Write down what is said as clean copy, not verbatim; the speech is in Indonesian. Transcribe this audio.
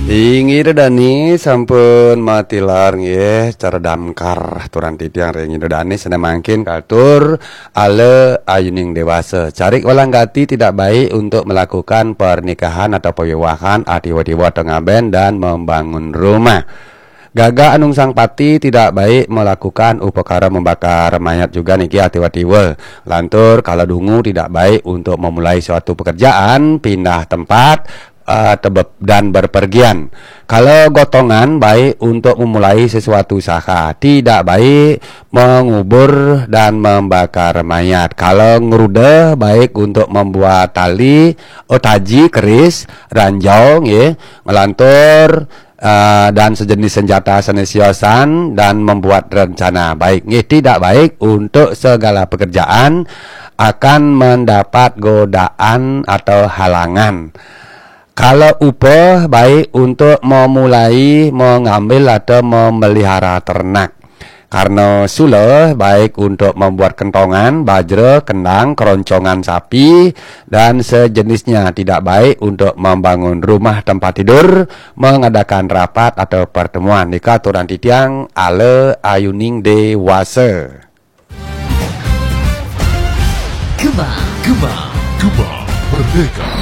Ingin dani sampun matilar nggih cara damkar aturan titiang ingin dani sana mangkin katur ale ayuning dewasa. Cari walang gati tidak baik untuk melakukan pernikahan atau pewiwahan tiba-tiba tengah ben dan membangun rumah. Gaga anung sang pati tidak baik melakukan upakara membakar mayat juga niki tiba-tiba. Lantur kalau dungu tidak baik untuk memulai suatu pekerjaan, pindah tempat, dan berpergian. Kalau gotongan baik untuk memulai sesuatu usaha, tidak baik mengubur dan membakar mayat. Kalau ngerudah baik untuk membuat tali, otaji, keris, ranjau, ya, ngelantur dan sejenis senjata senesiosan dan membuat rencana baik. Tidak baik untuk segala pekerjaan akan mendapat godaan atau halangan. Kalau upah baik untuk memulai mengambil atau memelihara ternak. Karena sulah baik untuk membuat kentongan, bajra, kendang, keroncongan sapi dan sejenisnya. Tidak baik untuk membangun rumah tempat tidur, mengadakan rapat atau pertemuan. Nika aturan titiang ale ayuning dewasa. Gema Merdeka.